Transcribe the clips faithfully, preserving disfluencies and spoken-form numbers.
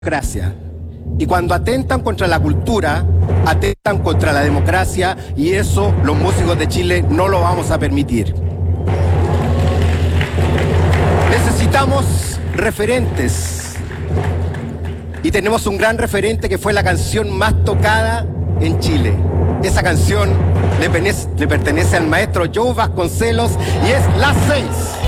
democracia. Y cuando atentan contra la cultura, atentan contra la democracia, y eso los músicos de Chile no lo vamos a permitir. Necesitamos referentes. Y tenemos un gran referente que fue la canción más tocada en Chile. Esa canción le, le pertenece al maestro Joe Vasconcelos y es Las Seis.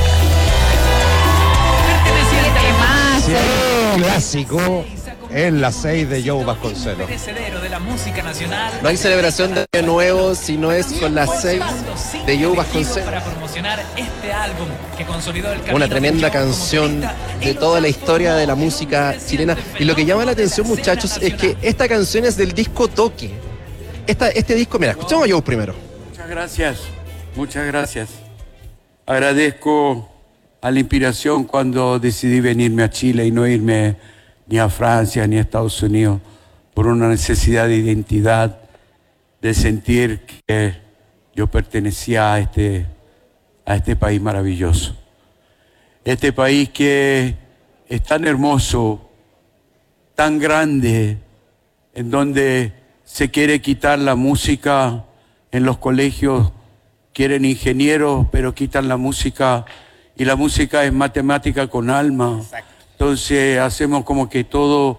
Sí, clásico en Las Seis de Joe Vasconcelos. De la música nacional. No hay celebración de Año Nuevo si no es con Las Seis de Joe Vasconcelos. Para promocionar este álbum que consolidó el camino. Una tremenda canción de toda la historia de la música chilena. Y lo que llama la atención, muchachos, es que esta canción es del disco Toque. Esta, este disco, mira, escuchamos a Joe primero. Muchas gracias, muchas gracias. Agradezco a la inspiración cuando decidí venirme a Chile y no irme ni a Francia ni a Estados Unidos por una necesidad de identidad, de sentir que yo pertenecía a este, a este país maravilloso. Este país que es tan hermoso, tan grande, en donde se quiere quitar la música en los colegios, quieren ingenieros, pero quitan la música, y la música es matemática con alma. Exacto. Entonces hacemos como que todo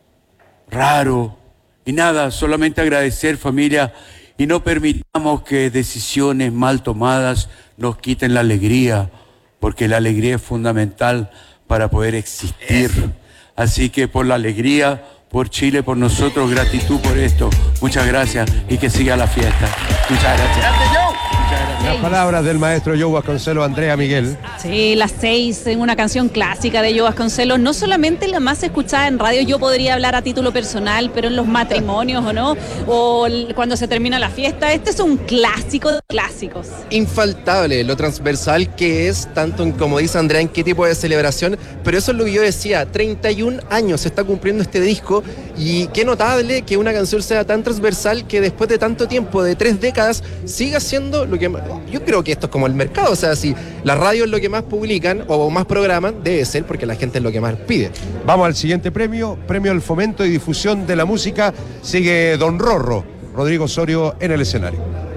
raro, y nada, solamente agradecer, familia, y no permitamos que decisiones mal tomadas nos quiten la alegría, porque la alegría es fundamental para poder existir. Eso. Así que por la alegría, por Chile, por nosotros, gratitud por esto. Muchas gracias y que siga la fiesta. Muchas gracias. Gracias, Joe. Muchas gracias. Las palabras del maestro Joe Vasconcelos, Andrea Miguel. Sí, Las Seis, en una canción clásica de Joe Vasconcelos, no solamente la más escuchada en radio, yo podría hablar a título personal, pero en los matrimonios, ¿o no? O cuando se termina la fiesta, este es un clásico de clásicos. Infaltable, lo transversal que es, tanto en, como dice Andrea, en qué tipo de celebración, pero eso es lo que yo decía, treinta y un años se está cumpliendo este disco, y qué notable que una canción sea tan transversal que después de tanto tiempo, de tres décadas, siga siendo lo que... Yo creo que esto es como el mercado, o sea, si las radios es lo que más publican o más programan, debe ser porque la gente es lo que más pide. Vamos al siguiente premio, premio al fomento y difusión de la música. Sigue Don Rorro, Rodrigo Osorio en el escenario.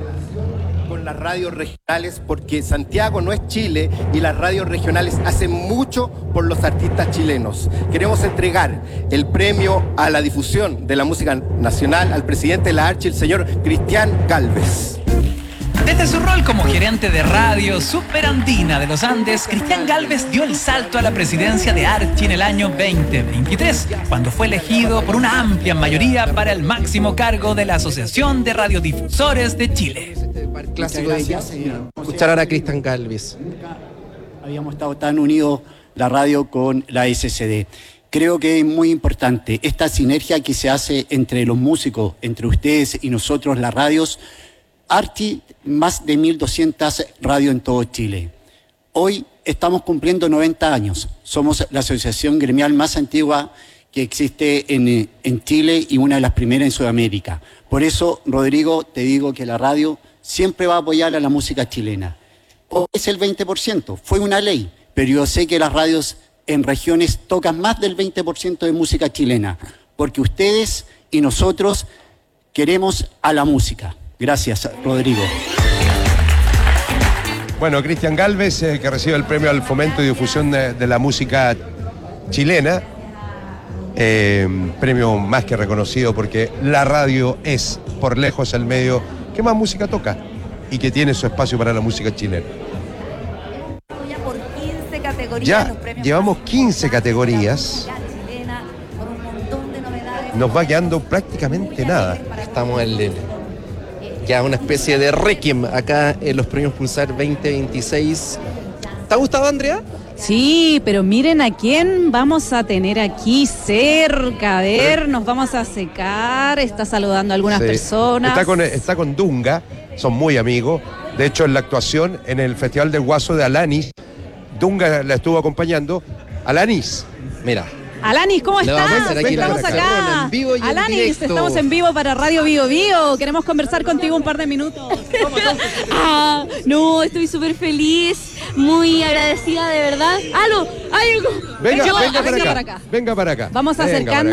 Con las radios regionales, porque Santiago no es Chile y las radios regionales hacen mucho por los artistas chilenos. Queremos entregar el premio a la difusión de la música nacional al presidente de la Archi, el señor Cristian Gálvez. Desde su rol como gerente de radio Superandina de los Andes, Cristian Gálvez dio el salto a la presidencia de Archi en el año veinte veintitrés, cuando fue elegido por una amplia mayoría para el máximo cargo de la Asociación de Radiodifusores de Chile. Clásico de ella. Escuchar ahora a Cristian Gálvez. Nunca habíamos estado tan unidos la radio con la S C D. Creo que es muy importante esta sinergia que se hace entre los músicos, entre ustedes y nosotros, las radios. Archi, más de mil doscientas radios en todo Chile. Hoy estamos cumpliendo noventa años. Somos la asociación gremial más antigua que existe en, en Chile y una de las primeras en Sudamérica. Por eso, Rodrigo, te digo que la radio siempre va a apoyar a la música chilena. Hoy es el veinte por ciento, fue una ley, pero yo sé que las radios en regiones tocan más del veinte por ciento de música chilena, porque ustedes y nosotros queremos a la música. Gracias, Rodrigo. Bueno, Cristian Gálvez, eh, que recibe el premio al fomento y difusión de, de la música chilena. Eh, premio más que reconocido porque la radio es, por lejos, el medio que más música toca y que tiene su espacio para la música chilena. Ya por quince categorías. Ya los premios llevamos quince categorías. Chilena, con un montón de novedades. Nos va quedando prácticamente nada. Estamos en el... ya una especie de requiem acá en los premios Pulsar veinte veintiséis. ¿Te ha gustado, Andrea? Sí, pero miren a quién vamos a tener aquí cerca. A ver, nos vamos a secar. Está saludando a algunas Sí. personas. Está con, está con Dunga, son muy amigos. De hecho, en la actuación en el Festival del Guaso de Alanis, Dunga la estuvo acompañando. Alanis, mira. Alanis, ¿cómo Le vamos a estás? hacer aquí Estamos la acá. carrera, en vivo y en Alanis, directo. estamos en vivo para Radio Vivo Vivo. Queremos conversar contigo un par de minutos. Ah, no, estoy súper feliz. muy agradecida de verdad. ¡Aló! ¡Hay algo! Venga, Yo- venga, para, venga acá. para acá. Venga para acá. Vamos Venga para acercando